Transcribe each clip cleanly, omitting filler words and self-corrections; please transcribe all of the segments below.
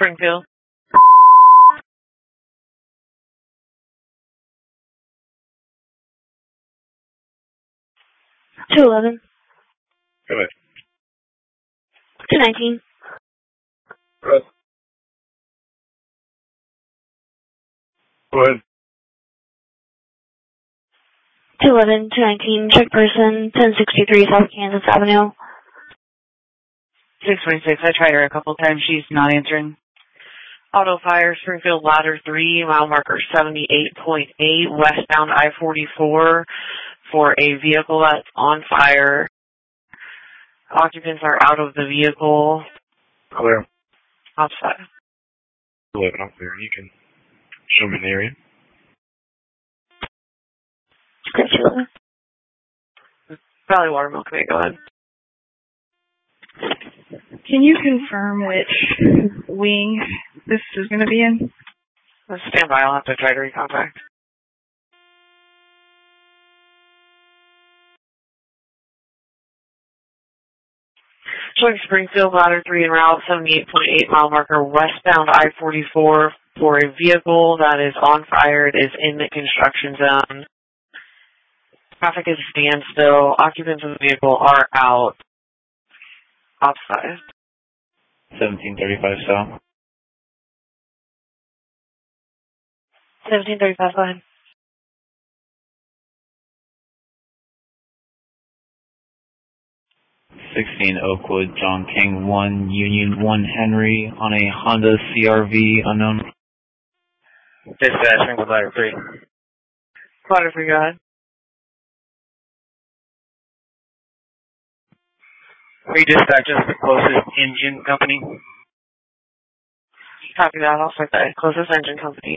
Springfield. 211. Go ahead. 219. Go ahead. Go ahead. 211, 219, check person, 1063 South Kansas Avenue. 626. I tried her a couple times. She's not answering. Auto fire, Springfield ladder 3, mile marker 78.8, westbound I-44 for a vehicle that's on fire. Occupants are out of the vehicle. Clear. Outside. 11, I'm clear. You can show me the area. Okay, 211. Valley Watermill, can I go ahead? Can you confirm which wing this is going to be in? Stand by. I'll have to try to recontact. Showing Springfield ladder 3 and route 78.8 mile marker westbound I-44 for a vehicle that is on fire. It is in the construction zone. Traffic is standstill. Occupants of the vehicle are out. Outside. 1735 south. 1735, go ahead. 16 Oakwood, John King 1, Union 1 Henry on a Honda CRV unknown. Dispatch, Springfield ladder 3. Ladder 3, go ahead. Are you dispatches the closest engine company? Copy that. I'll start that. Closest engine company.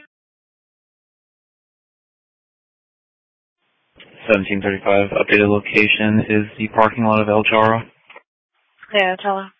1735, updated location is the parking lot of El Charro. Yeah, tell her.